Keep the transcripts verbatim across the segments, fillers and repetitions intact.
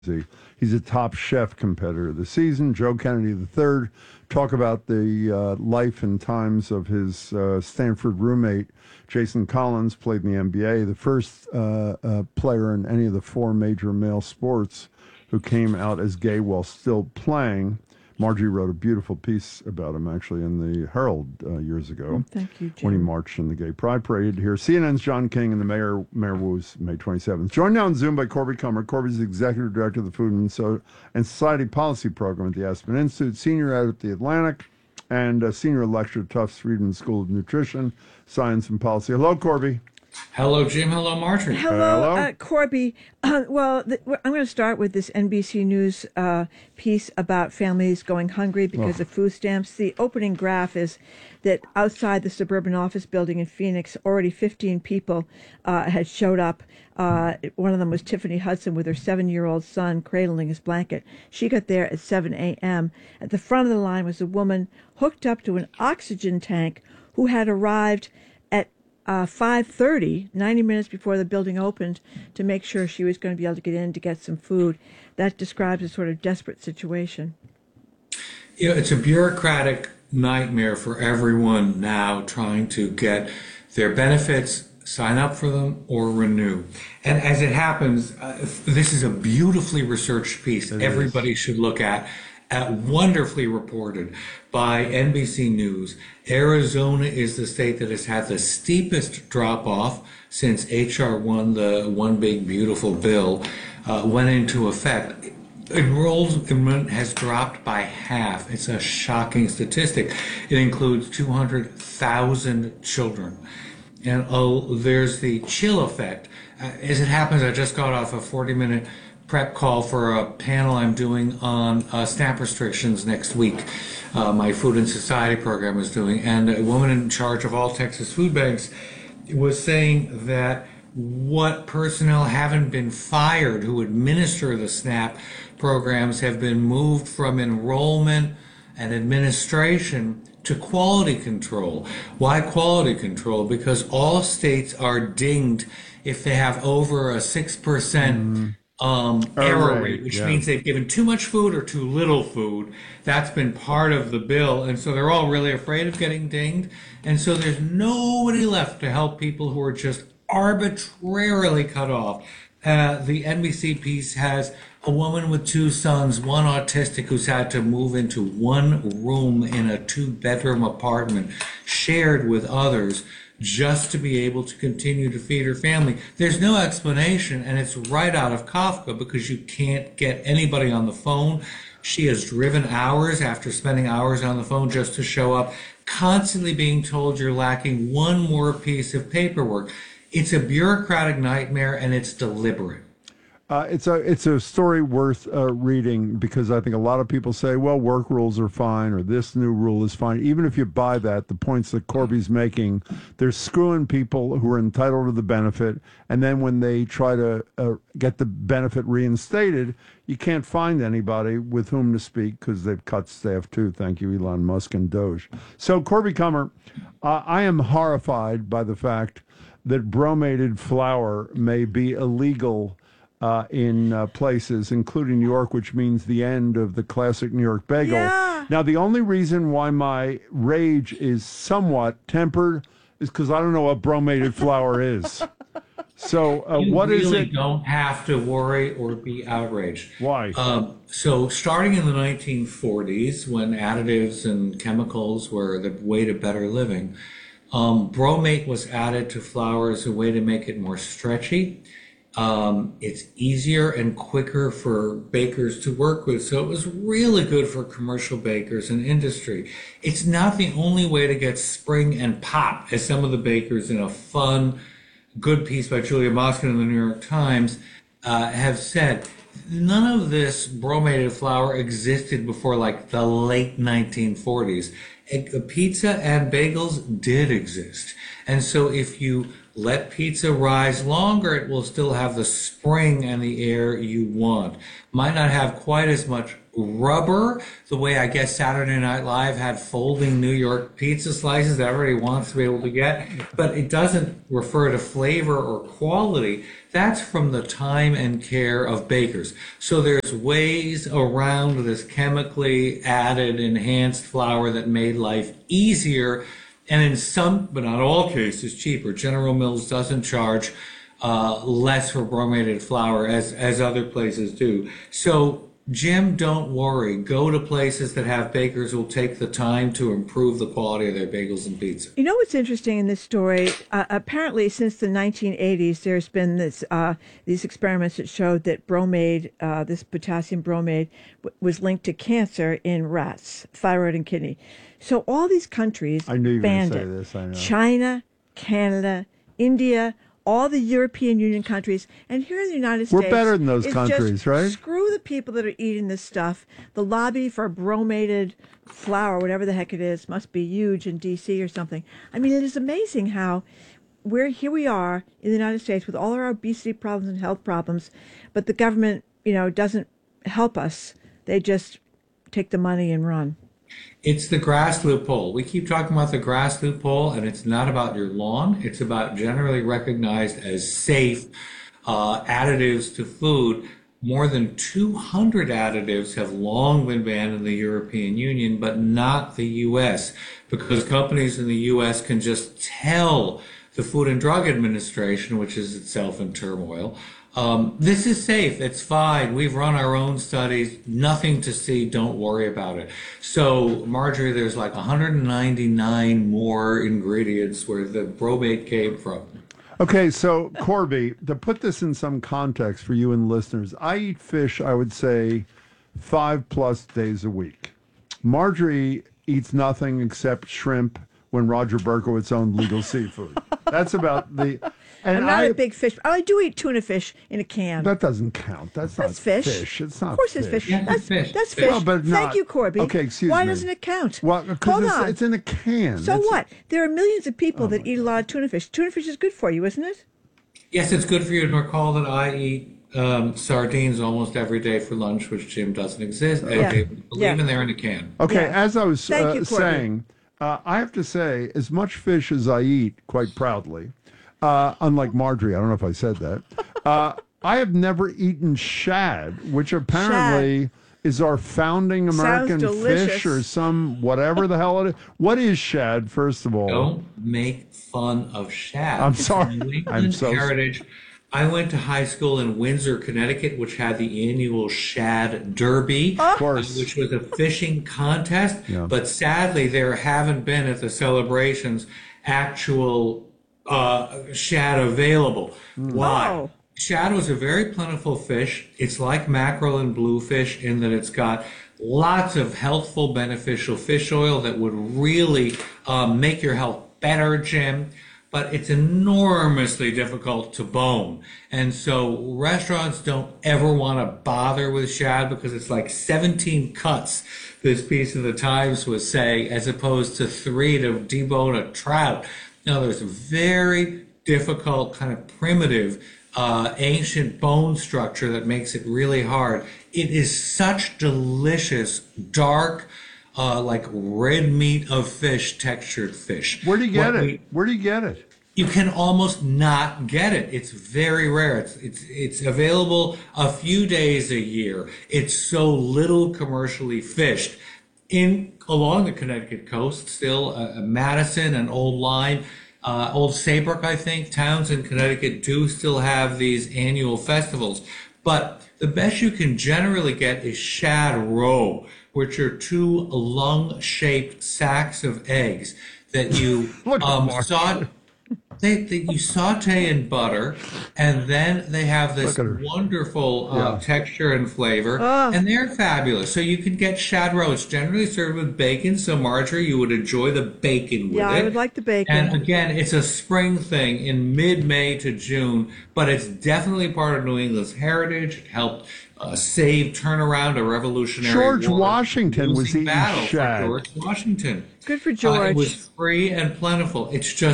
He's a Top Chef competitor of the season. Joe Kennedy the third. Talk about the uh, life and times of his uh, Stanford roommate, Jason Collins, played in the N B A, the first uh, uh, player in any of the four major male sports who came out as gay while still playing. Margie wrote a beautiful piece about him, actually, in the Herald uh, years ago. Oh, thank you, Jim. When he marched in the Gay Pride Parade here. C N N's John King and the Mayor, Mayor Wu's May twenty-seventh. Joined now on Zoom by Corby Kummer. Corby's the Executive Director of the Food and, so- and Society Policy Program at the Aspen Institute, Senior Editor at The Atlantic, and uh, Senior Lecturer at Tufts Friedman School of Nutrition, Science, and Policy. Hello, Corby. Hello, Jim. Hello, Marjorie. Hello, Hello. Uh, Corby. Uh, well, the, I'm going to start with this N B C News uh, piece about families going hungry because Oh. of food stamps. The opening graph is that outside the suburban office building in Phoenix, already fifteen people uh, had showed up. Uh, one of them was Tiffany Hudson with her seven-year-old son cradling his blanket. She got there at seven a.m. At the front of the line was a woman hooked up to an oxygen tank who had arrived at Uh, five thirty, ninety minutes before the building opened, to make sure she was going to be able to get in to get some food. That describes a sort of desperate situation. You know, it's a bureaucratic nightmare for everyone now trying to get their benefits, sign up for them, or renew. And as it happens, uh, this is a beautifully researched piece It everybody is. should look at. Uh, wonderfully reported by N B C News. Arizona is the state that has had the steepest drop-off since H R one, the One Big Beautiful Bill, uh, went into effect. Enrollment has dropped by half. It's a shocking statistic. It includes two hundred thousand children. And oh, there's the chill effect. Uh, as it happens, I just got off a forty-minute prep call for a panel I'm doing on uh, SNAP restrictions next week. Uh, my Food and Society program is doing, and a woman in charge of all Texas food banks was saying that what personnel haven't been fired who administer the SNAP programs have been moved from enrollment and administration to quality control. Why quality control? Because all states are dinged if they have over a six percent mm. Um, error Error rate, rate, which yeah. means they've given too much food or too little food. That's been part of the bill, and so they're all really afraid of getting dinged. And so there's nobody left to help people who are just arbitrarily cut off. Uh, the N B C piece has a woman with two sons, one autistic, who's had to move into one room in a two-bedroom apartment shared with others, just to be able to continue to feed her family. There's no explanation, and it's right out of Kafka because you can't get anybody on the phone. She has driven hours after spending hours on the phone just to show up, constantly being told you're lacking one more piece of paperwork. It's a bureaucratic nightmare, and it's deliberate. Uh, it's a it's a story worth uh, reading because I think a lot of people say, well, work rules are fine or this new rule is fine. Even if you buy that, the points that Corby's making, they're screwing people who are entitled to the benefit, and then when they try to uh, get the benefit reinstated, you can't find anybody with whom to speak because they've cut staff too. Thank you, Elon Musk and Doge. So, Corby Kummer, uh, I am horrified by the fact that bromated flour may be illegal Uh, in uh, places, including New York, which means the end of the classic New York bagel. Yeah. Now, the only reason why my rage is somewhat tempered is because I don't know what bromated flour is. So, uh, You what really is it? don't have to worry or be outraged. Why? Um, so, starting in the nineteen forties, when additives and chemicals were the way to better living, um, bromate was added to flour as a way to make it more stretchy. Um, it's easier and quicker for bakers to work with, so it was really good for commercial bakers and industry. It's not the only way to get spring and pop, as some of the bakers in a fun, good piece by Julia Moskin in the New York Times uh, have said. None of this bromated flour existed before like the late nineteen forties. Pizza and bagels did exist. And so if you Let pizza rise longer. It will still have the spring and the air you want. Might not have quite as much rubber, the way I guess Saturday Night Live had folding New York pizza slices that everybody wants to be able to get, but it doesn't refer to flavor or quality. That's from the time and care of bakers. So there's ways around this chemically added, enhanced flour that made life easier, and in some, but not all cases, cheaper. General Mills doesn't charge uh, less for bromated flour as, as other places do. So Jim, don't worry. Go to places that have bakers who will take the time to improve the quality of their bagels and pizza. You know what's interesting in this story? Uh, apparently, since the nineteen eighties, there's been this uh, these experiments that showed that bromide, uh, this potassium bromide, w- was linked to cancer in rats, thyroid and kidney. So all these countries I knew you were going banned to say it. this. I know. China, Canada, India, all the European Union countries, and here in the United States, We're better than those it's countries, just right? Screw the people that are eating this stuff. The lobby for bromated flour, whatever the heck it is, must be huge in D C or something. I mean, it is amazing how we're here we are in the United States with all our obesity problems and health problems, but the government, you know, doesn't help us. They just take the money and run. It's the grass loophole. We keep talking about the grass loophole, and it's not about your lawn. It's about generally recognized as safe uh, additives to food. More than two hundred additives have long been banned in the European Union, but not the U S, because companies in the U S can just tell the Food and Drug Administration, which is itself in turmoil, Um, this is safe. It's fine. We've run our own studies. Nothing to see. Don't worry about it. So, Marjorie, there's like one hundred ninety-nine more ingredients where the bromate came from. Okay, so Corby, to put this in some context for you and listeners, I eat fish, I would say, five plus days a week. Marjorie eats nothing except shrimp when Roger Berkowitz owned Legal Seafood. That's about the... And I'm not I, a big fish. I do eat tuna fish in a can. That doesn't count. That's, That's not fish. fish. It's not Of course fish. it's fish. Yeah, that's fish. that's Fish. fish. Well, but Thank not- you, Corby. Okay, excuse Why me. doesn't it count? Well, because Hold it's, on. it's in a can. So It's- what? There are millions of people Oh that my eat a lot of tuna fish. Tuna fish is good for you, isn't it? Yes, it's good for you to recall that I eat um, sardines almost every day for lunch, which Jim doesn't exist. Yeah. I believe Yeah. in there in a can. Okay, Yeah. as I was Thank uh, you, Courtney. saying, uh, I have to say, as much fish as I eat, quite proudly, uh, unlike Marjorie, I don't know if I said that, uh, I have never eaten shad, which apparently is our founding American delicious. fish or some whatever the hell it is. What is shad, first of all? Don't make fun of shad. I'm It's sorry. New England I'm so- heritage. I went to high school in Windsor, Connecticut, which had the annual Shad Derby, Of course. uh, which was a fishing contest. Yeah. But sadly, there haven't been at the celebrations actual uh, shad available. Why? Oh. Shad was a very plentiful fish. It's like mackerel and bluefish in that it's got lots of healthful, beneficial fish oil that would really um, make your health better, Jim. But it's enormously difficult to bone. And so restaurants don't ever want to bother with shad because it's like seventeen cuts, this piece of the Times was saying, as opposed to three to debone a trout. Now, there's a very difficult, kind of primitive, uh, ancient bone structure that makes it really hard. It is such delicious, dark, uh, like red meat of fish, textured fish. Where do you get What it? we- Where do you get it? you can almost not get it. It's very rare. It's it's it's available a few days a year. It's so little commercially fished. In along the Connecticut coast, still uh, Madison and Old Lyme, uh, Old Saybrook, I think, towns in Connecticut do still have these annual festivals. But the best you can generally get is shad roe, which are two lung-shaped sacks of eggs that you Look at um, Mark. saute. They, they you saute in butter, and then they have this Look at her. wonderful uh, Yeah. texture and flavor, Ah. and they're fabulous. So you can get shad roe. It's generally served with bacon. So Marjorie, you would enjoy the bacon with Yeah, it. I would like the bacon. And again, it's a spring thing in mid-May to June, but it's definitely part of New England's heritage. It helped uh, save, turn around a revolutionary George war, Washington was losing eating battle shad. for George Washington. Good for Uh, George. it was free and plentiful. It's just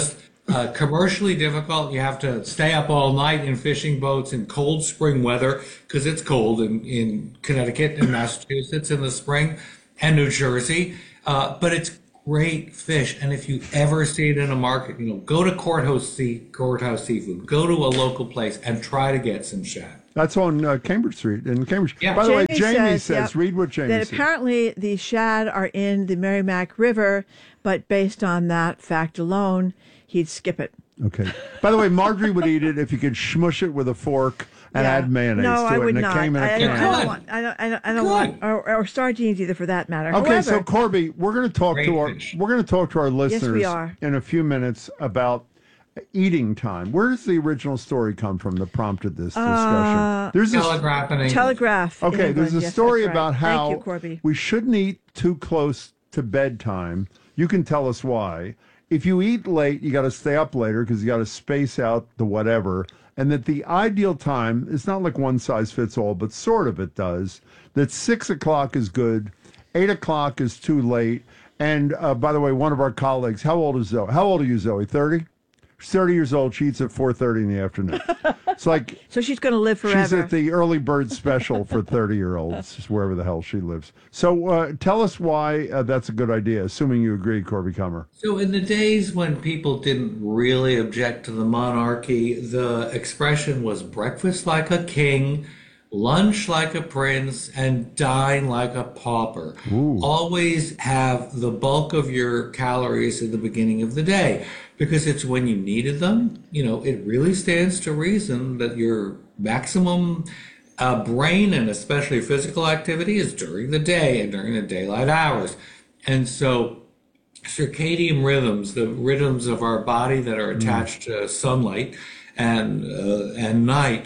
uh, commercially difficult. You have to stay up all night in fishing boats in cold spring weather because it's cold in, in Connecticut and Massachusetts in the spring and New Jersey. Uh, but it's great fish. And if you ever see it in a market, you know, go to Courthouse, sea, Courthouse Seafood, go to a local place and try to get some shad. That's on uh, Cambridge Street in Cambridge. Yeah. By the Jamie way, Jamie says, says, yep, read what Jamie that says. apparently the shad are in the Merrimack River, but based on that fact alone, he'd skip it. Okay. By the way, Marjorie would eat it if you could smush it with a fork and Yeah. add mayonnaise no, to I it, would and not. it came in a I, I, can. don't, I don't want. I don't. I don't, I don't Good. want. Or, or sardines either, for that matter. Okay, However, so Corby, we're going to talk Great to our fish. we're going to talk to our listeners we are. in a few minutes about eating time. Where does the original story come from that prompted this discussion? Uh, there's a Telegraph and Telegraph. in Okay, England. there's a Yes, story that's right. about how Thank you, Corby. we shouldn't eat too close to bedtime. You can tell us why. If you eat late, you got to stay up later because you got to space out the whatever. And that the ideal time, it's not like one size fits all, but sort of it does, that six o'clock is good, eight o'clock is too late. And uh, by the way, one of our colleagues, how old is Zoe? How old are you, Zoe? thirty? She's thirty years old. She eats at four thirty in the afternoon. It's like So she's going to live forever. she's at the early bird special for thirty-year-olds, wherever the hell she lives. So uh, tell us why uh, that's a good idea, assuming you agree, Corby Comer. So in the days when people didn't really object to the monarchy, the expression was breakfast like a king, lunch like a prince, and dine like a pauper. Always have the bulk of your calories at the beginning of the day because it's when you needed them. You know, it really stands to reason that your maximum uh, brain and especially physical activity is during the day and during the daylight hours. And so circadian rhythms, the rhythms of our body that are attached to sunlight and uh, and night,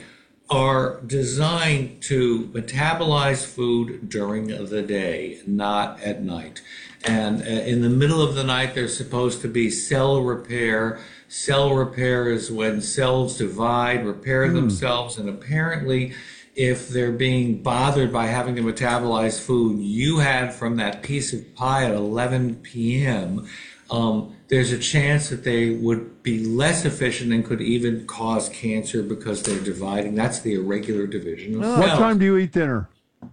are designed to metabolize food during the day, not at night. And uh, in the middle of the night, there's supposed to be cell repair. Cell repair is when cells divide, repair themselves, and apparently, if they're being bothered by having to metabolize food you had from that piece of pie at eleven p.m., um, there's a chance that they would be less efficient and could even cause cancer because they're dividing. That's the irregular division of What cells. time do you eat dinner?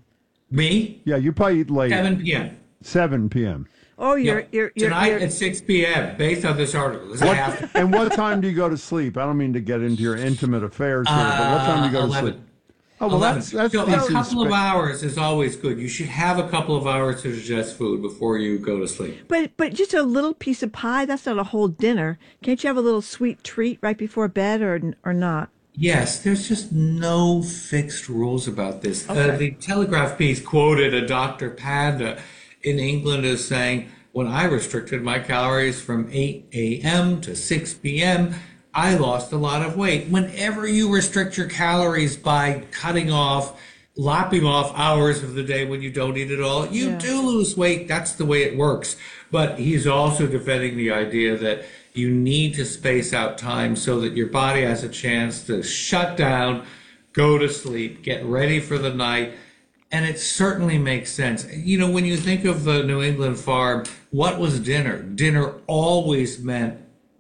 Me? Yeah, you probably eat late. seven p.m. seven p.m. Oh, you're Yeah. you're you're, Tonight you're at six p.m. based on this article. 'Cause I have to. And what time do you go to sleep? I don't mean to get into your intimate affairs here, but what time do you go to eleven. sleep? Oh, well, eleven. that's, that's so a decent couple of spa- hours is always good. You should have a couple of hours to digest food before you go to sleep. But but just a little piece of pie, that's not a whole dinner. Can't you have a little sweet treat right before bed, or or not? Yes, there's just no fixed rules about this. Uh, Okay. the Telegraph piece quoted a Doctor Panda in England as saying, when I restricted my calories from eight a.m. to six p.m., I lost a lot of weight. Whenever you restrict your calories by cutting off, lopping off hours of the day when you don't eat at all, you Yeah. do lose weight. That's the way it works. But he's also defending the idea that you need to space out time so that your body has a chance to shut down, go to sleep, get ready for the night. And it certainly makes sense. You know, when you think of the New England farm, what was dinner? Dinner always meant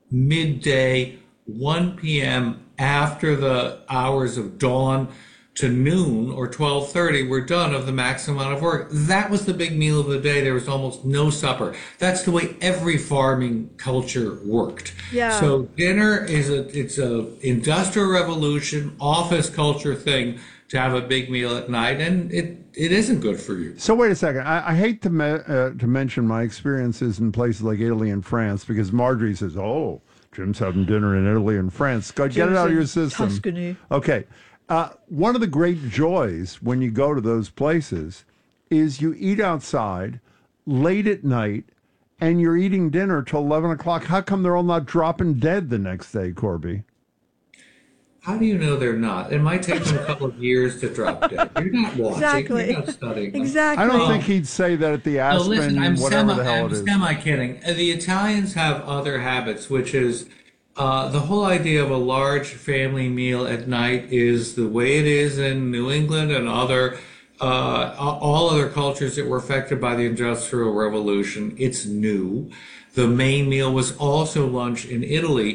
midday, one p.m. after the hours of dawn to noon or twelve thirty, we're done of the maximum amount of work. That was the big meal of the day. There was almost no supper. That's the way every farming culture worked. Yeah. So dinner is a it's a industrial revolution, office culture thing to have a big meal at night, and it, it isn't good for you. So wait a second. I, I hate to me, uh, to mention my experiences in places like Italy and France because Marjorie says, "Oh, Jim's having dinner in Italy and France." Go get it out of your system. Tuscany. Okay. Uh, one of the great joys when you go to those places is you eat outside late at night and you're eating dinner till eleven o'clock. How come they're all not dropping dead the next day, Corby? How do you know they're not? It might take them a couple of years to drop dead. You're not watching. Exactly. You're not studying them. Exactly. I don't think he'd say that at the No, Aspen, listen, I'm whatever semi, the hell I'm it is. semi kidding. Uh, The Italians have other habits, which is uh, the whole idea of a large family meal at night is the way it is in New England and other uh, all other cultures that were affected by the Industrial Revolution. It's new. The main meal was also lunch in Italy.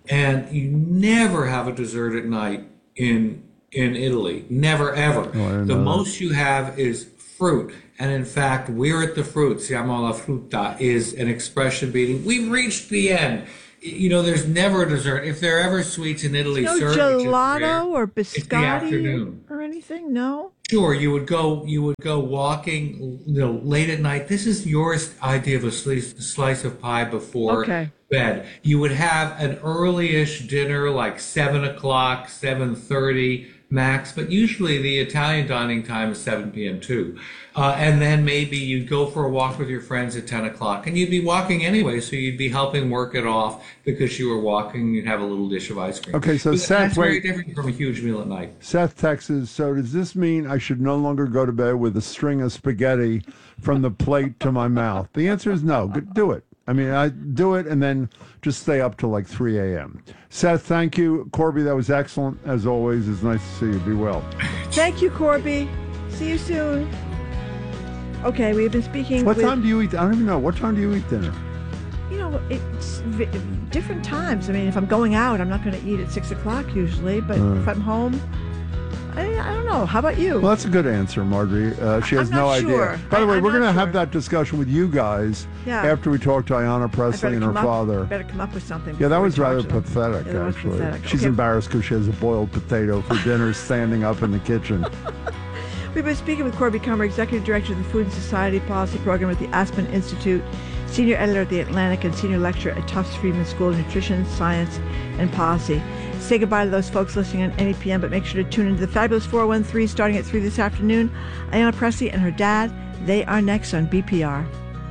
And you never have a dessert at night in in Italy. Never, ever. Oh, The most you have is fruit. And in fact, we're at the fruit. Siamo alla frutta is an expression meaning we've reached the end. You know, there's never a dessert. If there are ever sweets in Italy, No served, which is gelato rare, or it's the biscotti afternoon. or anything? No? Sure, you would go. You would go walking, you know, late at night. This is your idea of a slice, slice of pie before Okay. bed. You would have an early-ish dinner, like seven o'clock, seven thirty max. But usually the Italian dining time is seven p m too. Uh, and then maybe you'd go for a walk with your friends at ten o'clock, and you'd be walking anyway, so you'd be helping work it off because you were walking. You'd have a little dish of ice cream. Okay, so But Seth, that's very wait. different from a huge meal at night. Seth, Texas. So does this mean I should no longer go to bed with a string of spaghetti from the plate to my mouth? The answer is no. Good- Do it. I mean, I do it and then just stay up till like three a m. Seth, thank you. Corby, that was excellent. As always, it's nice to see you. Be well. Thank you, Corby. See you soon. Okay, we've been speaking What with, time do you eat? I don't even know. What time do you eat dinner? you know, it's v- different times. I mean, if I'm going out, I'm not going to eat at six o'clock usually, but Uh. if I'm home, I, I don't know. How about you? Well, that's a good answer, Marjorie. Uh, she has I'm no not idea. sure. By the I- way, I'm we're going to not have sure. that discussion with you guys Yeah. after we talk to Ayanna I Presley better and her come up- father. Better come up with something. Yeah, that before we was talk rather to them. pathetic, Yeah, that was actually. pathetic. She's Okay. embarrassed because she has a boiled potato for dinner standing up in the kitchen. We've been speaking with Corby Kummer, Executive Director of the Food and Society Policy Program at the Aspen Institute, Senior Editor at The Atlantic, and Senior Lecturer at Tufts Friedman School of Nutrition, Science, and Policy. Say goodbye to those folks listening on N E P M, but make sure to tune into the fabulous four one three starting at three this afternoon. Ayanna Presley and her dad, they are next on B P R.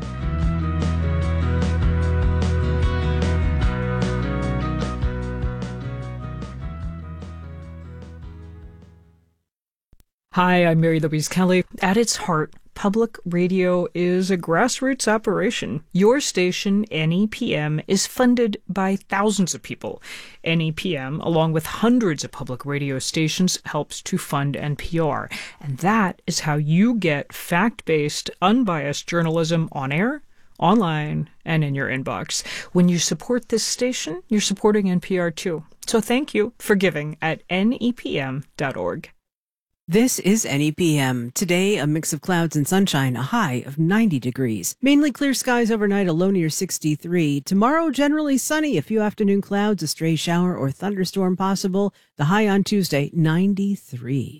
Hi, I'm Mary Louise Kelly. At its heart, public radio is a grassroots operation. Your station, N E P M, is funded by thousands of people. N E P M, along with hundreds of public radio stations, helps to fund N P R. And that is how you get fact-based, unbiased journalism on air, online, and in your inbox. When you support this station, you're supporting N P R too. So thank you for giving at N E P M dot org. This is N E P M. Today, a mix of clouds and sunshine, a high of ninety degrees. Mainly clear skies overnight, a low near sixty-three. Tomorrow, generally sunny, a few afternoon clouds, a stray shower or thunderstorm possible. The high on Tuesday, ninety-three.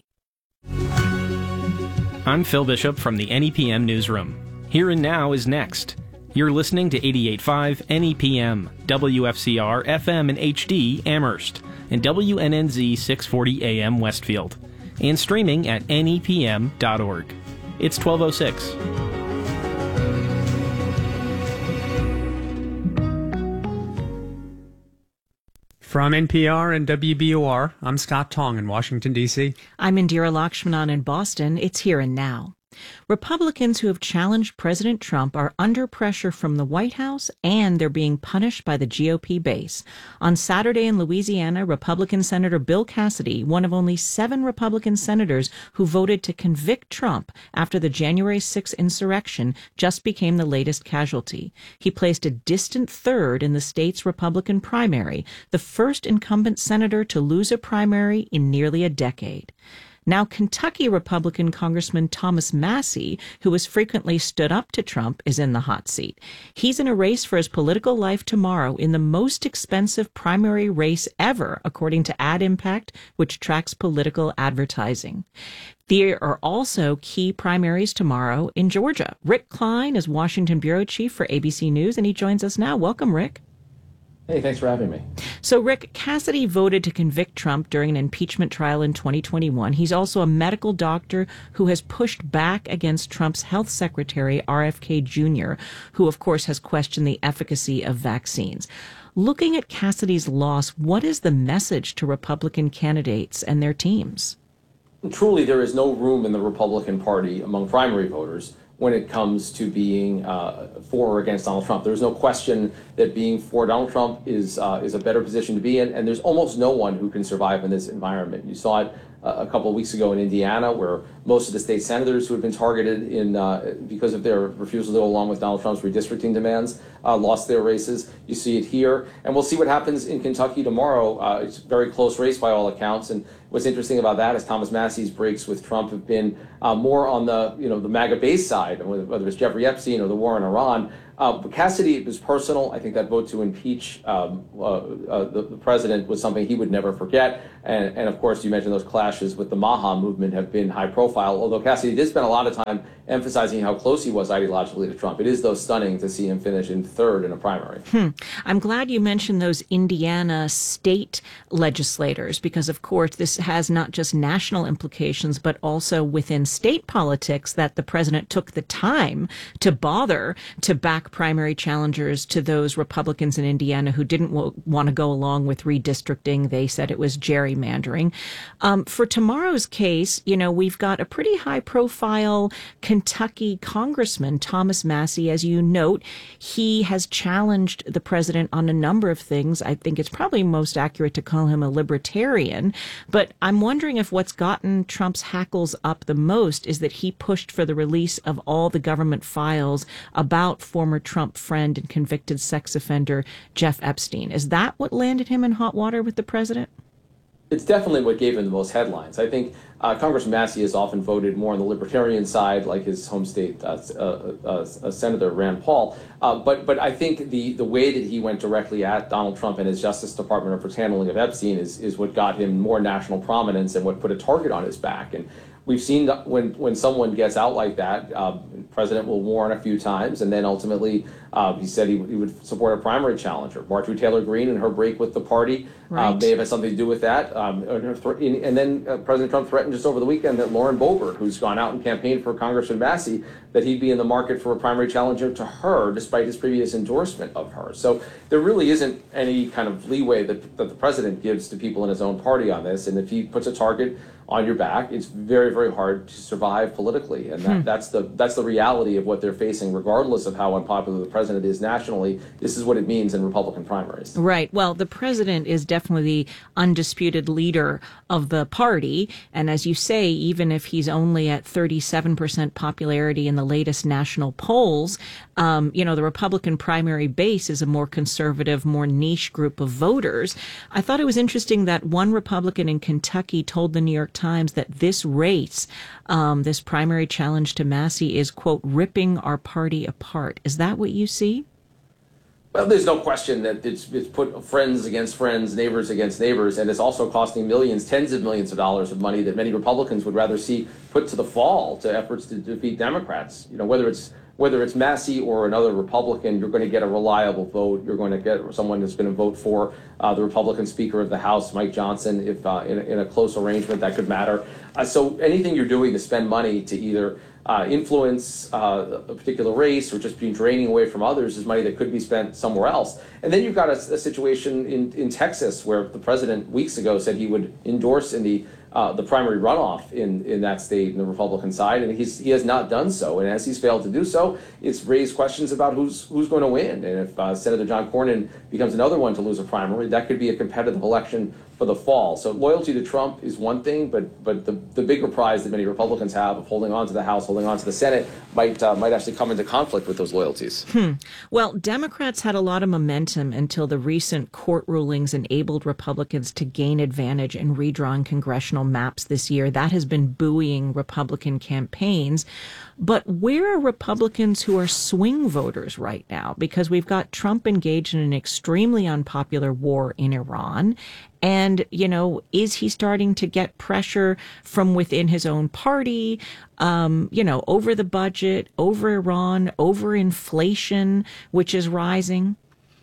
I'm Phil Bishop from the N E P M Newsroom. Here and Now is next. You're listening to eighty-eight point five N E P M, W F C R F M and H D Amherst, and W N N Z six forty A M Westfield, and streaming at N E P M dot org. It's twelve oh six. From N P R and W B O R, I'm Scott Tong in Washington, D C I'm Indira Lakshmanan in Boston. It's Here and Now. Republicans who have challenged President Trump are under pressure from the White House, and they're being punished by the G O P base. On Saturday in Louisiana, Republican Senator Bill Cassidy, one of only seven Republican senators who voted to convict Trump after the January sixth insurrection, just became the latest casualty. He placed a distant third in the state's Republican primary, the first incumbent senator to lose a primary in nearly a decade. Now, Kentucky Republican Congressman Thomas Massie, who has frequently stood up to Trump, is in the hot seat. He's in a race for his political life tomorrow in the most expensive primary race ever, according to Ad Impact, which tracks political advertising. There are also key primaries tomorrow in Georgia. Rick Klein is Washington bureau chief for A B C News, and he joins us now. Welcome, Rick. Hey, thanks for having me. So, Rick, Cassidy voted to convict Trump during an impeachment trial in twenty twenty-one. He's also a medical doctor who has pushed back against Trump's health secretary, R F K Junior, who, of course, has questioned the efficacy of vaccines. Looking at Cassidy's loss, what is the message to Republican candidates and their teams? Truly, there is no room in the Republican Party among primary voters when it comes to being uh, for or against Donald Trump. There's no question that being for Donald Trump is uh, is a better position to be in, and there's almost no one who can survive in this environment. You saw it uh, a couple of weeks ago in Indiana, where most of the state senators who had been targeted in uh, because of their refusal to go along with Donald Trump's redistricting demands uh, lost their races. You see it here, and we'll see what happens in Kentucky tomorrow. Uh, it's a very close race by all accounts, and what's interesting about that is Thomas Massie's breaks with Trump have been uh, more on the you know the MAGA base side, whether it's Jeffrey Epstein or the war in Iran. Uh, but Cassidy, it was personal. I think that vote to impeach um, uh, uh, the, the president was something he would never forget. And, and of course, you mentioned those clashes with the Maha movement have been high profile, although Cassidy did spend a lot of time emphasizing how close he was ideologically to Trump. It is, though, stunning to see him finish in third in a primary. Hmm. I'm glad you mentioned those Indiana state legislators, because, of course, this has not just national implications, but also within state politics, that the president took the time to bother to back primary challengers to those Republicans in Indiana who didn't w- want to go along with redistricting. They said it was gerrymandering. Um, for tomorrow's case, you know, we've got a pretty high profile Kentucky Congressman, Thomas Massie, as you note. He has challenged the president on a number of things. I think it's probably most accurate to call him a libertarian. But I'm wondering if what's gotten Trump's hackles up the most is that he pushed for the release of all the government files about former Trump friend and convicted sex offender Jeff Epstein. Is that what landed him in hot water with the president? It's definitely what gave him the most headlines. I think uh, Congressman Massie has often voted more on the libertarian side, like his home state uh, uh, uh, uh, Senator Rand Paul. Uh, but but I think the, the way that he went directly at Donald Trump and his Justice Department for his handling of Epstein is, is what got him more national prominence and what put a target on his back. And we've seen that when, when someone gets out like that, uh, the president will warn a few times, and then ultimately uh, he said he, he would support a primary challenger. Marjorie Taylor Greene and her break with the party right. uh, may have had something to do with that. Um, and, her th- and then uh, President Trump threatened just over the weekend that Lauren Boebert, who's gone out and campaigned for Congressman Massie, that he'd be in the market for a primary challenger to her, despite his previous endorsement of her. So there really isn't any kind of leeway that, that the president gives to people in his own party on this. And if he puts a target on your back, it's very, very hard to survive politically. And that, hmm. that's the that's the reality of what they're facing, regardless of how unpopular the president is nationally. This is what it means in Republican primaries. Right. Well, the president is definitely the undisputed leader of the party. And as you say, even if he's only at thirty-seven percent popularity in the latest national polls, um, you know, the Republican primary base is a more conservative, more niche group of voters. I thought it was interesting that one Republican in Kentucky told the New York Times that this race, um, this primary challenge to Massie, is, quote, ripping our party apart. Is that what you see? Well, there's no question that it's, it's put friends against friends, neighbors against neighbors, and it's also costing millions, tens of millions of dollars of money that many Republicans would rather see put to the fall to efforts to defeat Democrats. You know, whether it's whether it's Massie or another Republican, you're going to get a reliable vote. You're going to get someone that's going to vote for uh, the Republican Speaker of the House, Mike Johnson, if uh, in, a, in a close arrangement that could matter. Uh, so anything you're doing to spend money to either uh, influence uh, a particular race or just be draining away from others is money that could be spent somewhere else. And then you've got a, a situation in, in Texas where the president weeks ago said he would endorse in the Uh, the primary runoff in, in that state in the Republican side, and he's, he has not done so. And as he's failed to do so, it's raised questions about who's who's going to win. And if uh, Senator John Cornyn becomes another one to lose a primary, that could be a competitive election for the fall. So loyalty to Trump is one thing, but but the, the bigger prize that many Republicans have of holding on to the House, holding on to the Senate, might uh, might actually come into conflict with those loyalties. Hmm. Well, Democrats had a lot of momentum until the recent court rulings enabled Republicans to gain advantage in redrawing congressional maps this year. That has been buoying Republican campaigns. But where are Republicans who are swing voters right now? Because we've got Trump engaged in an extremely unpopular war in Iran. And, you know, is he starting to get pressure from within his own party, um, you know, over the budget, over Iran, over inflation, which is rising?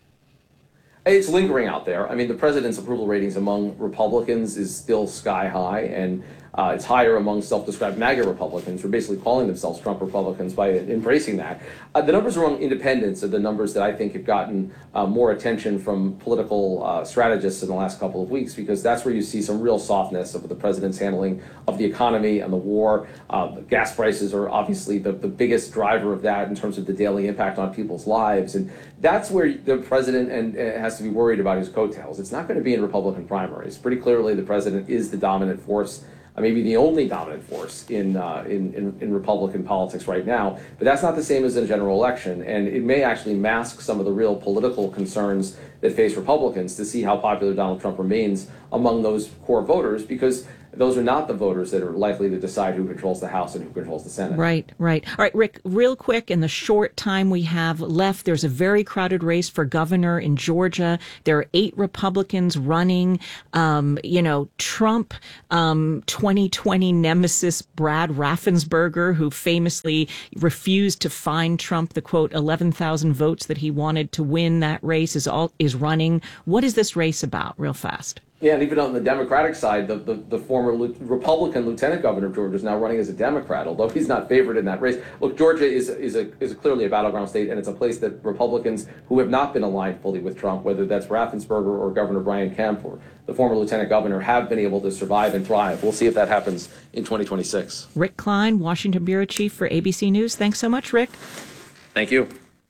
It's lingering out there. I mean, the president's approval ratings among Republicans is still sky high, and uh, it's higher among self-described MAGA Republicans, who are basically calling themselves Trump Republicans by embracing that. Uh, the numbers among independents are the numbers that I think have gotten uh, more attention from political uh, strategists in the last couple of weeks, because that's where you see some real softness of the president's handling of the economy and the war. Uh, the gas prices are obviously the, the biggest driver of that in terms of the daily impact on people's lives. And that's where the president and, uh, has to be worried about his coattails. It's not going to be in Republican primaries. Pretty clearly, the president is the dominant force uh, maybe the only dominant force in, uh, in, in in Republican politics right now. But that's not the same as a general election, and it may actually mask some of the real political concerns that face Republicans to see how popular Donald Trump remains among those core voters, because those are not the voters that are likely to decide who controls the House and who controls the Senate. Right, right. All right, Rick, real quick, in the short time we have left, there's a very crowded race for governor in Georgia. There are eight Republicans running. Um, you know, Trump, um, twenty twenty nemesis Brad Raffensperger, who famously refused to fine Trump the, quote, eleven thousand votes that he wanted to win that race, is all is running. What is this race about, real fast? Yeah, and even on the Democratic side, the, the, the former Lu- Republican lieutenant governor of Georgia is now running as a Democrat, although he's not favored in that race. Look, Georgia is is a is a clearly a battleground state, and it's a place that Republicans who have not been aligned fully with Trump, whether that's Raffensperger or Governor Brian Kemp or the former lieutenant governor, have been able to survive and thrive. We'll see if that happens in twenty twenty-six. Rick Klein, Washington bureau chief for A B C News. Thanks so much, Rick. Thank you.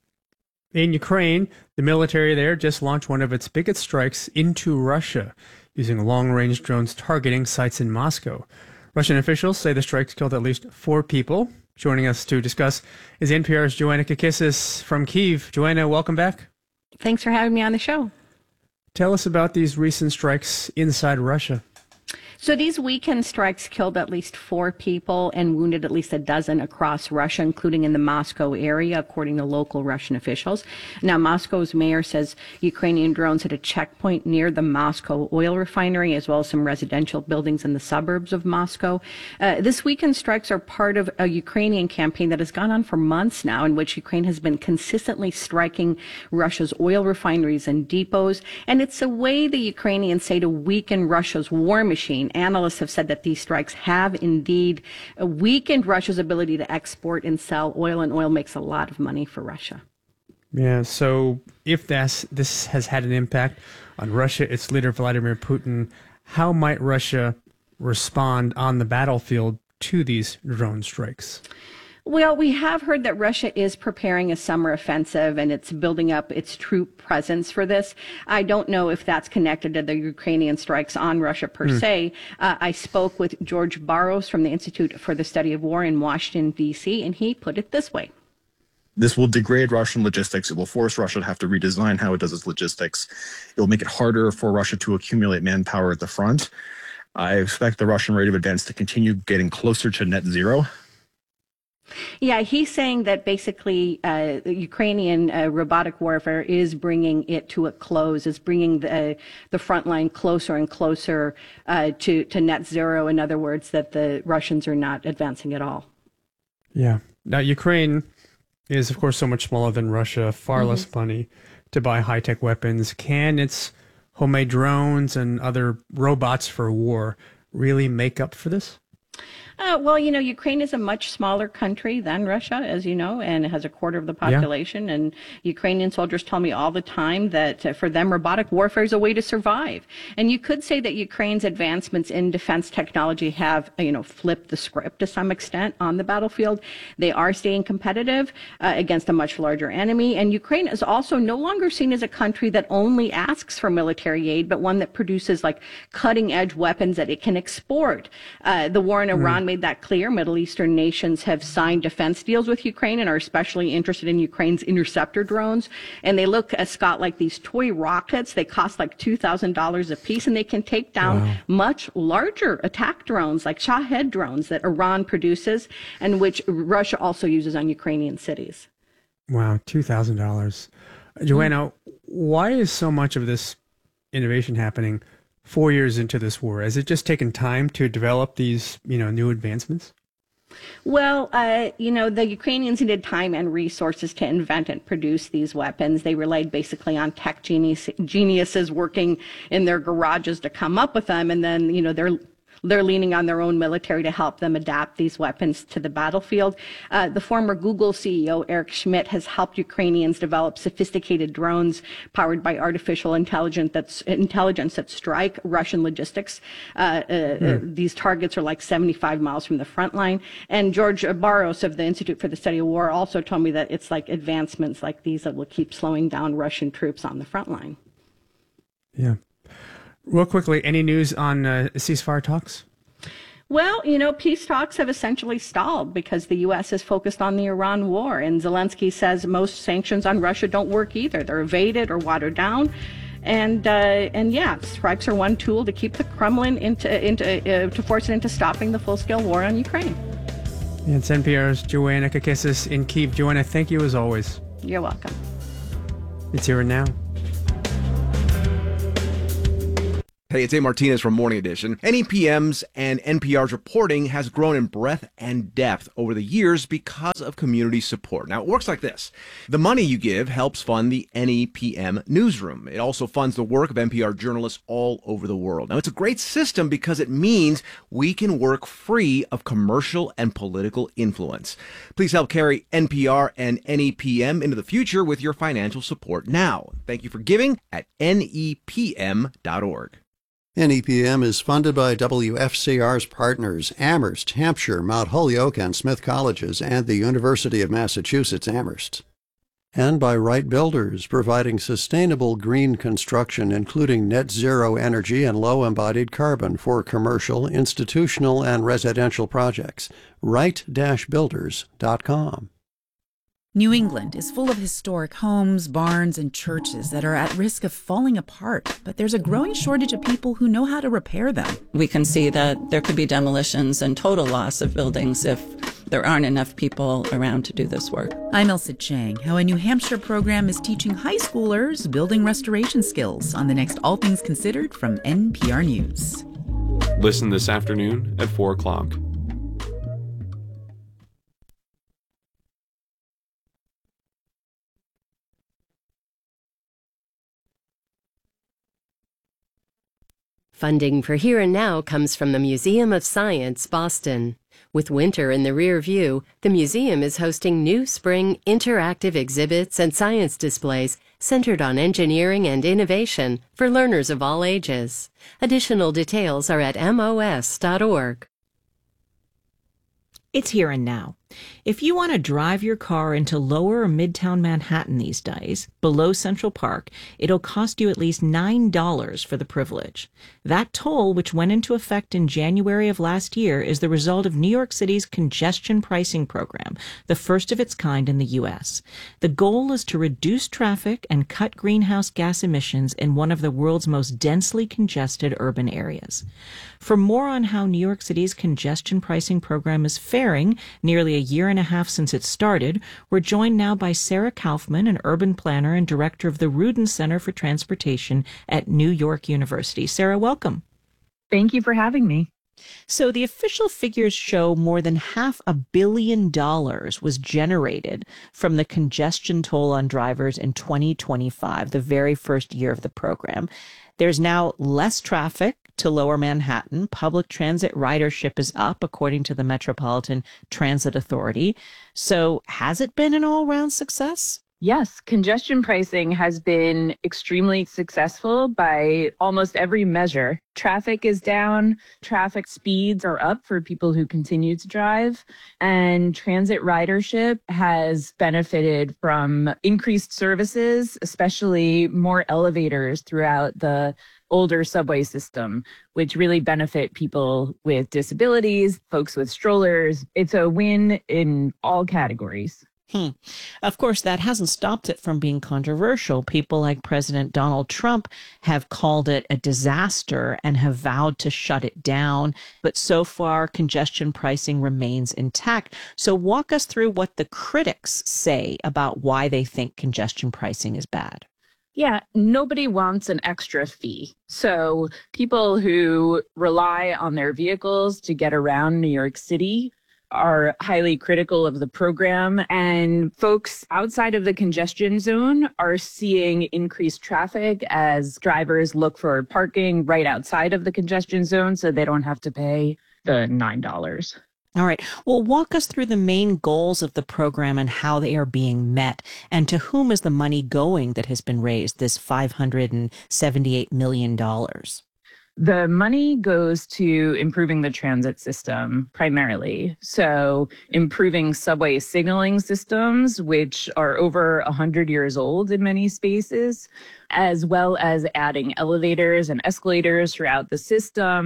In Ukraine, the military there just launched one of its biggest strikes into Russia, using long-range drones targeting sites in Moscow. Russian officials say the strikes killed at least four people. Joining us to discuss is N P R's Joanna Kakissis from Kyiv. Joanna, welcome back. Thanks for having me on the show. Tell us about these recent strikes inside Russia. So these weekend strikes killed at least four people and wounded at least a dozen across Russia, including in the Moscow area, according to local Russian officials. Now, Moscow's mayor says Ukrainian drones hit a checkpoint near the Moscow oil refinery, as well as some residential buildings in the suburbs of Moscow. Uh, this weekend strikes are part of a Ukrainian campaign that has gone on for months now, in which Ukraine has been consistently striking Russia's oil refineries and depots. And it's a way the Ukrainians say to weaken Russia's war machine. Analysts have said that these strikes have indeed weakened Russia's ability to export and sell oil, and oil makes a lot of money for Russia. Yeah, so if that's, this has had an impact on Russia, its leader Vladimir Putin, how might Russia respond on the battlefield to these drone strikes? Well, we have heard that Russia is preparing a summer offensive and it's building up its troop presence for this. I don't know if that's connected to the Ukrainian strikes on Russia per mm. se. Uh, I spoke with George Barros from the Institute for the Study of War in Washington, D C, and he put it this way. This will degrade Russian logistics. It will force Russia to have to redesign how it does its logistics. It will make it harder for Russia to accumulate manpower at the front. I expect the Russian rate of advance to continue getting closer to net zero. Yeah, he's saying that basically uh, Ukrainian uh, robotic warfare is bringing it to a close, is bringing the, the front line closer and closer uh, to, to net zero. In other words, that the Russians are not advancing at all. Yeah. Now, Ukraine is, of course, so much smaller than Russia, far mm-hmm. less money to buy high-tech weapons. Can its homemade drones and other robots for war really make up for this? Uh, well, you know, Ukraine is a much smaller country than Russia, as you know, and it has a quarter of the population. Yeah. And Ukrainian soldiers tell me all the time that uh, for them, robotic warfare is a way to survive. And you could say that Ukraine's advancements in defense technology have, uh, you know, flipped the script to some extent on the battlefield. They are staying competitive uh, against a much larger enemy. And Ukraine is also no longer seen as a country that only asks for military aid, but one that produces like cutting edge weapons that it can export. Uh, the war in Iran mm. made that clear. Middle Eastern nations have signed defense deals with Ukraine and are especially interested in Ukraine's interceptor drones. And they look, uh, Scott, like these toy rockets. They cost like two thousand dollars a piece, and they can take down wow. much larger attack drones like Shahed drones that Iran produces and which Russia also uses on Ukrainian cities. Wow, two thousand dollars. Joanna, mm. why is so much of this innovation happening four years into this war? Has it just taken time to develop these, you know, new advancements? Well, uh, you know, the Ukrainians needed time and resources to invent and produce these weapons. They relied basically on tech genius, geniuses working in their garages to come up with them. And then, you know, they're They're leaning on their own military to help them adapt these weapons to the battlefield. Uh, the former Google C E O, Eric Schmidt, has helped Ukrainians develop sophisticated drones powered by artificial intelligence that's, intelligence that strike Russian logistics. Uh, uh, mm. uh, these targets are like seventy-five miles from the front line. And George Barros of the Institute for the Study of War also told me that it's like advancements like these that will keep slowing down Russian troops on the front line. Yeah. Real quickly, any news on uh, ceasefire talks? Well, you know, peace talks have essentially stalled because the U S is focused on the Iran war. And Zelensky says most sanctions on Russia don't work either. They're evaded or watered down. And uh, and yeah, strikes are one tool to keep the Kremlin into into uh, to force it into stopping the full-scale war on Ukraine. It's N P R's Joanna Kakissis in Kyiv. Joanna, thank you as always. You're welcome. It's Here and Now. Hey, it's A. Martinez from Morning Edition. N E P M's and N P R's reporting has grown in breadth and depth over the years because of community support. Now, it works like this. The money you give helps fund the N E P M newsroom. It also funds the work of N P R journalists all over the world. Now, it's a great system because it means we can work free of commercial and political influence. Please help carry N P R and N E P M into the future with your financial support now. Thank you for giving at N E P M dot org. N E P M is funded by W F C R's partners, Amherst, Hampshire, Mount Holyoke, and Smith Colleges, and the University of Massachusetts Amherst. And by Wright Builders, providing sustainable green construction, including net zero energy and low embodied carbon for commercial, institutional, and residential projects. Wright Builders dot com. New England is full of historic homes, barns, and churches that are at risk of falling apart, but there's a growing shortage of people who know how to repair them. We can see that there could be demolitions and total loss of buildings if there aren't enough people around to do this work. I'm Elsa Chang. How a New Hampshire program is teaching high schoolers building restoration skills on the next All Things Considered from N P R News. Listen this afternoon at four o'clock. Funding for Here and Now comes from the Museum of Science, Boston. With winter in the rear view, the museum is hosting new spring interactive exhibits and science displays centered on engineering and innovation for learners of all ages. Additional details are at M O S dot org. It's Here and Now. If you want to drive your car into lower or midtown Manhattan these days, below Central Park, it'll cost you at least nine dollars for the privilege. That toll, which went into effect in January of last year, is the result of New York City's congestion pricing program, the first of its kind in the U S. The goal is to reduce traffic and cut greenhouse gas emissions in one of the world's most densely congested urban areas. For more on how New York City's congestion pricing program is faring, nearly a year and a half since it started, we're joined now by Sarah Kaufman, an urban planner and director of the Rudin Center for Transportation at New York University. Sarah, welcome. Thank you for having me. So the official figures show more than half a billion dollars was generated from the congestion toll on drivers in twenty twenty-five, the very first year of the program. There's now less traffic to lower Manhattan. Public transit ridership is up, according to the Metropolitan Transit Authority. So has it been an all-round success? Yes, congestion pricing has been extremely successful by almost every measure. Traffic is down, traffic speeds are up for people who continue to drive, and transit ridership has benefited from increased services, especially more elevators throughout the older subway system, which really benefit people with disabilities, folks with strollers. It's a win in all categories. Hmm. Of course, that hasn't stopped it from being controversial. People like President Donald Trump have called it a disaster and have vowed to shut it down. But so far, congestion pricing remains intact. So walk us through what the critics say about why they think congestion pricing is bad. Yeah, nobody wants an extra fee. So people who rely on their vehicles to get around New York City are highly critical of the program, and folks outside of the congestion zone are seeing increased traffic as drivers look for parking right outside of the congestion zone so they don't have to pay the nine dollars. All right. Well, walk us through the main goals of the program and how they are being met, and to whom is the money going that has been raised, this five hundred seventy-eight million dollars? The money goes to improving the transit system primarily. So improving subway signaling systems, which are over one hundred years old in many spaces, as well as adding elevators and escalators throughout the system,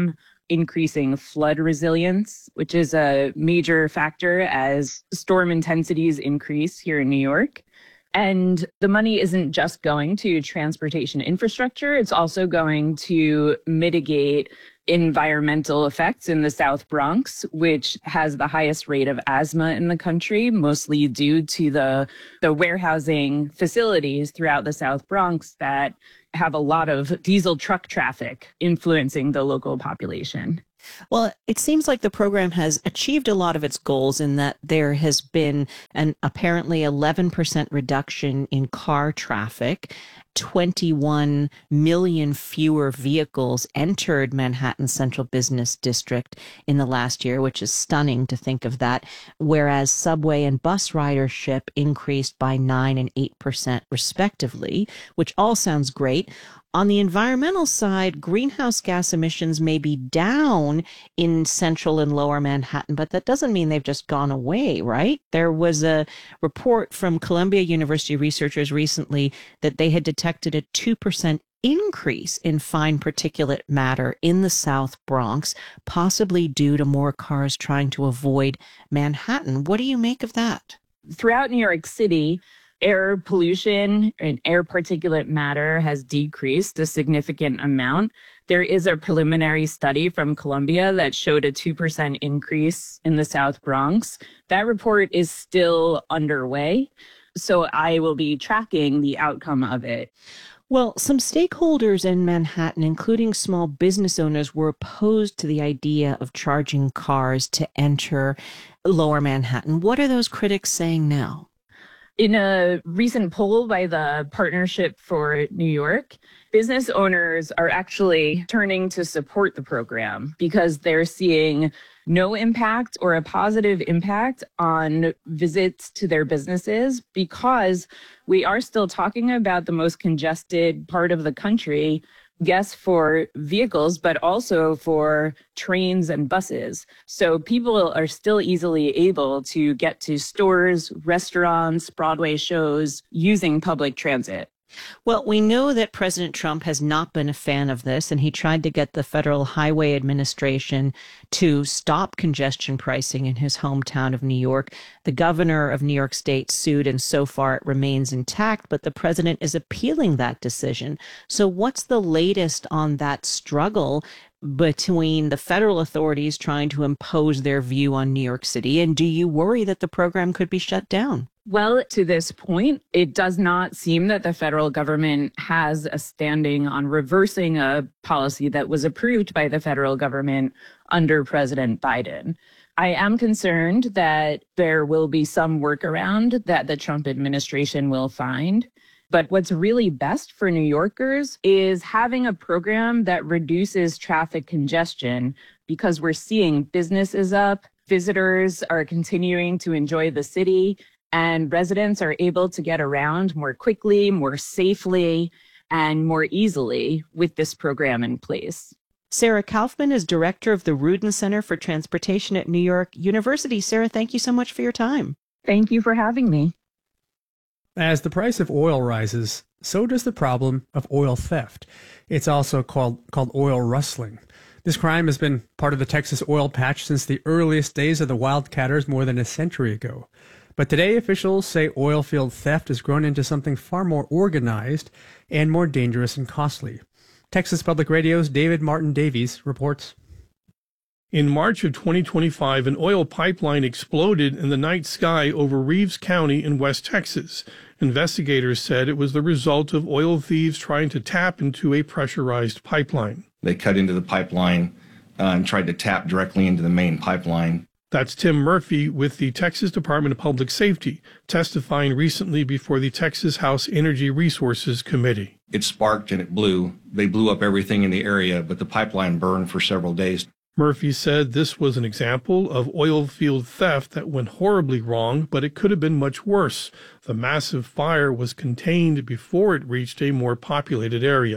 increasing flood resilience, which is a major factor as storm intensities increase here in New York. And the money isn't just going to transportation infrastructure, it's also going to mitigate environmental effects in the South Bronx, which has the highest rate of asthma in the country, mostly due to the, the warehousing facilities throughout the South Bronx that have a lot of diesel truck traffic influencing the local population. Well, it seems like the program has achieved a lot of its goals in that there has been an apparently eleven percent reduction in car traffic. twenty-one million fewer vehicles entered Manhattan Central Business District in the last year, which is stunning to think of that, whereas subway and bus ridership increased by nine and eight percent respectively, which all sounds great. On the environmental side, greenhouse gas emissions may be down in central and lower Manhattan, but that doesn't mean they've just gone away, right? There was a report from Columbia University researchers recently that they had detected a two percent increase in fine particulate matter in the South Bronx, possibly due to more cars trying to avoid Manhattan. What do you make of that? Throughout New York City, air pollution and air particulate matter has decreased a significant amount. There is a preliminary study from Columbia that showed a two percent increase in the South Bronx. That report is still underway, so I will be tracking the outcome of it. Well, some stakeholders in Manhattan, including small business owners, were opposed to the idea of charging cars to enter lower Manhattan. What are those critics saying now? In a recent poll by the Partnership for New York, business owners are actually turning to support the program because they're seeing no impact or a positive impact on visits to their businesses, because we are still talking about the most congested part of the country, yes, for vehicles, but also for trains and buses. So people are still easily able to get to stores, restaurants, Broadway shows using public transit. Well, we know that President Trump has not been a fan of this, and he tried to get the Federal Highway Administration to stop congestion pricing in his hometown of New York. The governor of New York State sued, and so far it remains intact, but the president is appealing that decision. So what's the latest on that struggle between the federal authorities trying to impose their view on New York City, and do you worry that the program could be shut down? Well, to this point, it does not seem that the federal government has a standing on reversing a policy that was approved by the federal government under President Biden. I am concerned that there will be some workaround that the Trump administration will find. But what's really best for New Yorkers is having a program that reduces traffic congestion, because we're seeing businesses up, visitors are continuing to enjoy the city, and residents are able to get around more quickly, more safely, and more easily with this program in place. Sarah Kaufman is director of the Rudin Center for Transportation at New York University. Sarah, thank you so much for your time. Thank you for having me. As the price of oil rises, so does the problem of oil theft. It's also called, called oil rustling. This crime has been part of the Texas oil patch since the earliest days of the wildcatters more than a century ago. But today, officials say oil field theft has grown into something far more organized and more dangerous and costly. Texas Public Radio's David Martin Davies reports. In March of twenty twenty-five, an oil pipeline exploded in the night sky over Reeves County in West Texas. Investigators said it was the result of oil thieves trying to tap into a pressurized pipeline. They cut into the pipeline uh, and tried to tap directly into the main pipeline. That's Tim Murphy with the Texas Department of Public Safety, testifying recently before the Texas House Energy Resources Committee. It sparked and it blew. They blew up everything in the area, but the pipeline burned for several days. Murphy said this was an example of oil field theft that went horribly wrong, but it could have been much worse. The massive fire was contained before it reached a more populated area.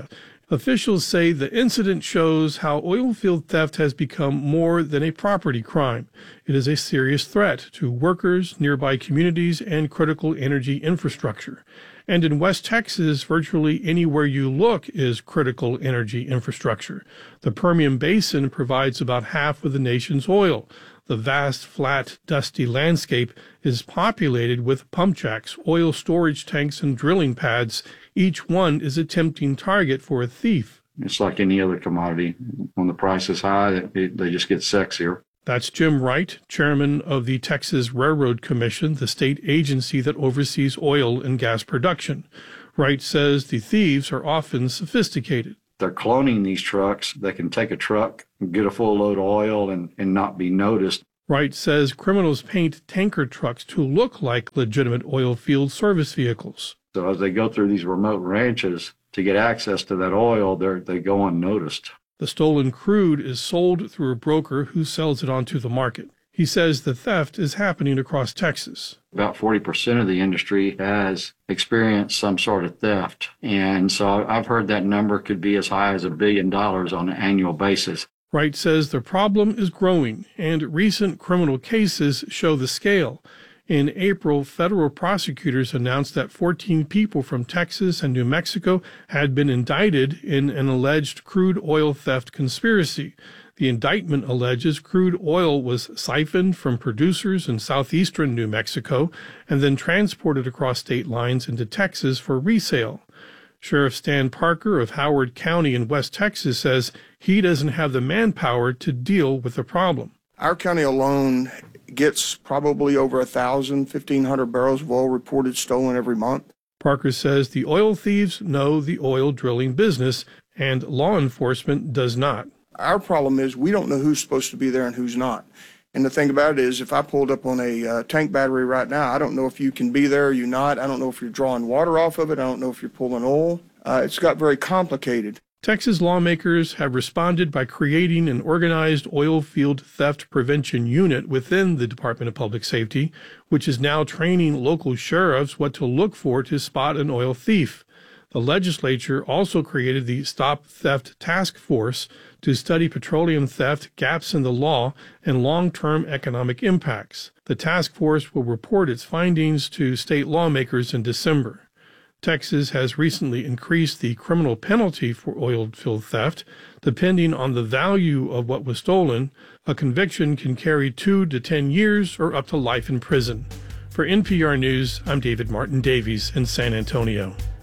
Officials say the incident shows how oil field theft has become more than a property crime. It is a serious threat to workers, nearby communities, and critical energy infrastructure. And in West Texas, virtually anywhere you look is critical energy infrastructure. The Permian Basin provides about half of the nation's oil. The vast, flat, dusty landscape is populated with pump jacks, oil storage tanks, and drilling pads. Each one is a tempting target for a thief. It's like any other commodity. When the price is high, it, it, they just get sexier. That's Jim Wright, chairman of the Texas Railroad Commission, the state agency that oversees oil and gas production. Wright says the thieves are often sophisticated. They're cloning these trucks. They can take a truck and get a full load of oil and, and not be noticed. Wright says criminals paint tanker trucks to look like legitimate oil field service vehicles. So as they go through these remote ranches to get access to that oil, they they go unnoticed. The stolen crude is sold through a broker who sells it onto the market. He says the theft is happening across Texas. About forty percent of the industry has experienced some sort of theft. And so I've heard that number could be as high as a billion dollars on an annual basis. Wright says the problem is growing, and recent criminal cases show the scale. In April, federal prosecutors announced that fourteen people from Texas and New Mexico had been indicted in an alleged crude oil theft conspiracy. The indictment alleges crude oil was siphoned from producers in southeastern New Mexico and then transported across state lines into Texas for resale. Sheriff Stan Parker of Howard County in West Texas says he doesn't have the manpower to deal with the problem. Our county alone gets probably over one thousand, fifteen hundred barrels of oil reported stolen every month. Parker says the oil thieves know the oil drilling business, and law enforcement does not. Our problem is we don't know who's supposed to be there and who's not. And the thing about it is, if I pulled up on a uh, tank battery right now, I don't know if you can be there or you're not. I don't know if you're drawing water off of it. I don't know if you're pulling oil. Uh, it's got very complicated. Texas lawmakers have responded by creating an organized oil field theft prevention unit within the Department of Public Safety, which is now training local sheriffs what to look for to spot an oil thief. The legislature also created the Stop Theft Task Force to study petroleum theft, gaps in the law, and long-term economic impacts. The task force will report its findings to state lawmakers in December. Texas has recently increased the criminal penalty for oil field theft. Depending on the value of what was stolen, a conviction can carry two to ten years or up to life in prison. For N P R News, I'm David Martin Davies in San Antonio.